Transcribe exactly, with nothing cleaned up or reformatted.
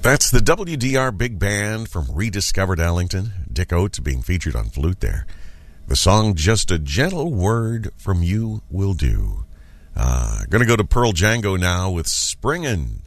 That's the W D R Big Band from Rediscovered Ellington. Dick Oates being featured on flute there. The song, Just a Gentle Word from You Will Do. Uh, going to go to Pearl Django now with Springin'.